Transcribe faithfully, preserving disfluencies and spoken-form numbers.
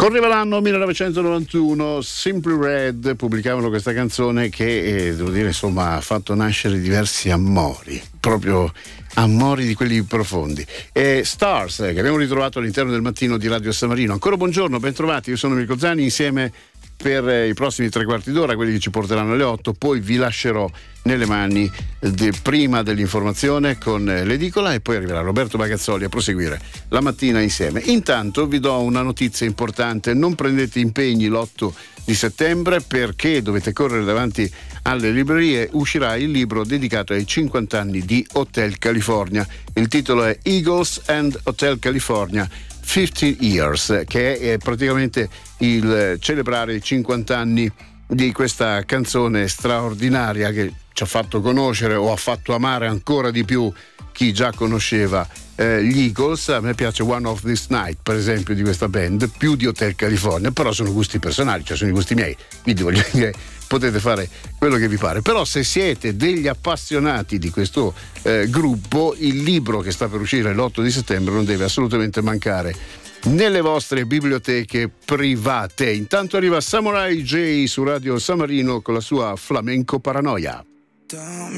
Correva l'anno millenovecentonovantuno, Simply Red pubblicavano questa canzone che, eh, devo dire, insomma, ha fatto nascere diversi amori, proprio amori di quelli profondi. E Stars, eh, che abbiamo ritrovato all'interno del mattino di Radio San Marino. Ancora buongiorno, bentrovati, io sono Mirko Zani, insieme per eh, i prossimi tre quarti d'ora, quelli che ci porteranno alle otto, poi vi lascerò nelle mani de, prima dell'informazione con eh, l'edicola e poi arriverà Roberto Bagazzoli a proseguire la mattina insieme. Intanto vi do una notizia importante: non prendete impegni l'otto di settembre perché dovete correre davanti alle librerie. Uscirà il libro dedicato ai cinquanta anni di Hotel California. Il titolo è Eagles and Hotel California cinquanta Years, che è praticamente il celebrare i cinquanta anni di questa canzone straordinaria che ci ha fatto conoscere o ha fatto amare ancora di più chi già conosceva eh, gli Eagles. A me piace One of This Night, per esempio, di questa band, più di Hotel California, però sono gusti personali, cioè sono i gusti miei, quindi voglio dire, potete fare quello che vi pare. Però se siete degli appassionati di questo eh, gruppo, il libro che sta per uscire l'otto di settembre non deve assolutamente mancare nelle vostre biblioteche private. Intanto arriva Samurai J su Radio San Marino con la sua Flamenco Paranoia. Don't